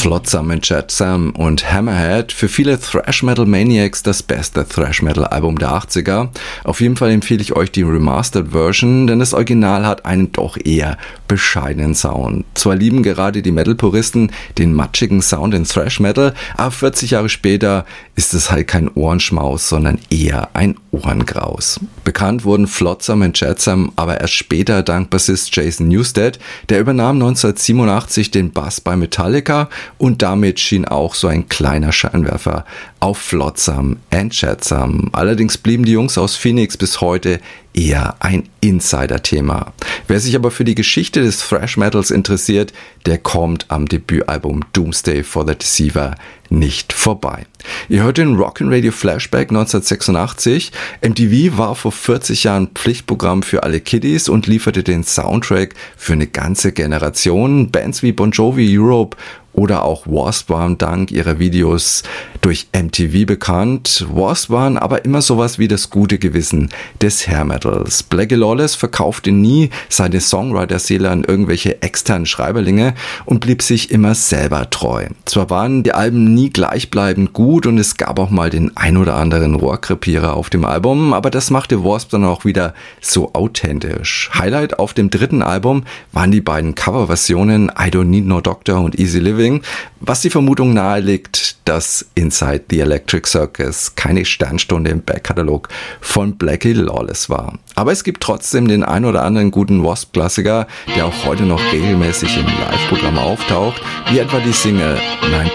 Flotsam and Jetsam und Hammerhead, für viele Thrash Metal Maniacs das beste Thrash Metal Album der 80er. Auf jeden Fall empfehle ich euch die Remastered Version, denn das Original hat einen doch eher bescheidenen Sound. Zwar lieben gerade die Metal-Puristen den matschigen Sound in Thrash Metal, aber 40 Jahre später ist es halt kein Ohrenschmaus, sondern eher ein Ohrengraus. Bekannt wurden Flotsam and Jetsam aber erst später dank Bassist Jason Newsted, der übernahm 1987 den Bass bei Metallica und damit schien auch so ein kleiner Scheinwerfer auf Flotsam and Jetsam. Allerdings blieben die Jungs aus Phoenix bis heute eher ein Insider-Thema. Wer sich aber für die Geschichte des Thrash Metals interessiert, der kommt am Debütalbum Doomsday for the Deceiver nicht vorbei. Ihr hört den Rockin' Radio Flashback 1986. MTV war vor 40 Jahren Pflichtprogramm für alle Kiddies und lieferte den Soundtrack für eine ganze Generation. Bands wie Bon Jovi Europe oder auch Wasp waren dank ihrer Videos durch MTV bekannt. Wasp waren aber immer sowas wie das gute Gewissen des Hair Metals. Blackie Lawless verkaufte nie seine Songwriter-Seele an irgendwelche externen Schreiberlinge und blieb sich immer selber treu. Zwar waren die Alben nie gleichbleibend gut und es gab auch mal den ein oder anderen Rohrkrepierer auf dem Album, aber das machte Wasp dann auch wieder so authentisch. Highlight auf dem dritten Album waren die beiden Coverversionen I Don't Need No Doctor und Easy Living, was die Vermutung nahelegt, dass Inside the Electric Circus keine Sternstunde im Backkatalog von Blackie Lawless war. Aber es gibt trotzdem den ein oder anderen guten Wasp-Klassiker, der auch heute noch regelmäßig im Live-Programm auftaucht, wie etwa die Single 9